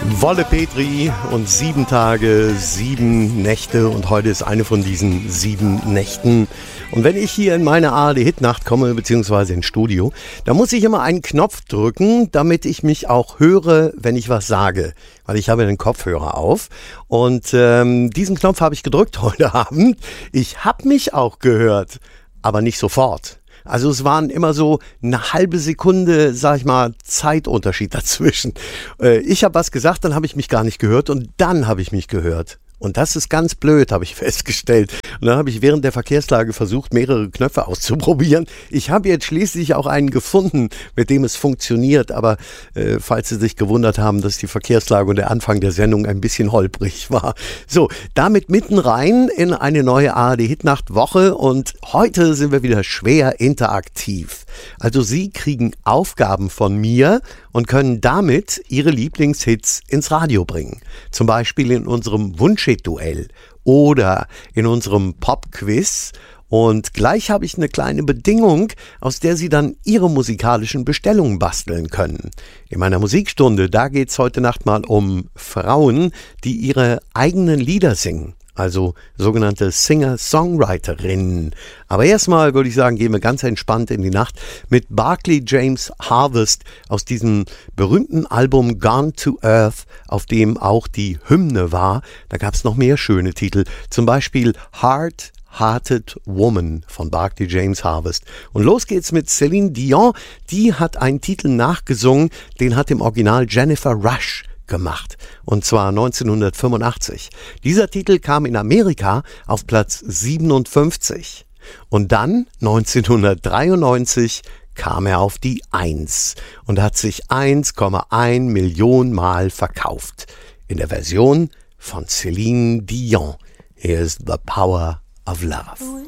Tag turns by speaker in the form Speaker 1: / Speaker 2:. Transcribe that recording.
Speaker 1: Wolle Petri und 7 Tage, 7 Nächte und heute ist eine von diesen 7 Nächten. Und wenn ich hier in meine ARD-Hitnacht komme, beziehungsweise ins Studio, da muss ich immer einen Knopf drücken, damit ich mich auch höre, wenn ich was sage. Weil ich habe den Kopfhörer auf und diesen Knopf habe ich gedrückt heute Abend. Ich habe mich auch gehört, aber nicht sofort. Also es waren immer so eine halbe Sekunde, sag ich mal, Zeitunterschied dazwischen. Ich habe was gesagt, dann habe ich mich gar nicht gehört und dann habe ich mich gehört. Und das ist ganz blöd, habe ich festgestellt. Und dann habe ich während der Verkehrslage versucht, mehrere Knöpfe auszuprobieren. Ich habe jetzt schließlich auch einen gefunden, mit dem es funktioniert. Aber falls Sie sich gewundert haben, dass die Verkehrslage und der Anfang der Sendung ein bisschen holprig war. So, damit mitten rein in eine neue ARD-Hitnacht-Woche. Und heute sind wir wieder schwer interaktiv. Also Sie kriegen Aufgaben von mir und können damit Ihre Lieblingshits ins Radio bringen. Zum Beispiel in unserem Wunschhit-Duell oder in unserem Pop-Quiz. Und gleich habe ich eine kleine Bedingung, aus der Sie dann Ihre musikalischen Bestellungen basteln können. In meiner Musikstunde, da geht es heute Nacht mal um Frauen, die ihre eigenen Lieder singen. Also sogenannte Singer-Songwriterinnen. Aber erstmal würde ich sagen, gehen wir ganz entspannt in die Nacht mit Barclay James Harvest aus diesem berühmten Album Gone to Earth, auf dem auch die Hymne war. Da gab es noch mehr schöne Titel, zum Beispiel Heart-Hearted Woman von Barclay James Harvest. Und los geht's mit Celine Dion. Die hat einen Titel nachgesungen, den hat im Original Jennifer Rush gemacht. Und zwar 1985. Dieser Titel kam in Amerika auf Platz 57. Und dann, 1993, kam er auf die 1 und hat sich 1,1 Millionen Mal verkauft. In der Version von Celine Dion. Here is the power of love.